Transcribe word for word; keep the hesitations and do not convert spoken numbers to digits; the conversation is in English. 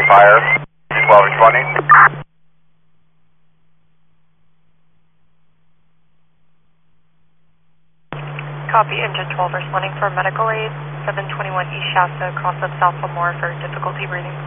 fire. twelve responding. Copy, engine twelve responding for medical aid. seven twenty-one East Shasta, cross of South Lamore for difficulty breathing.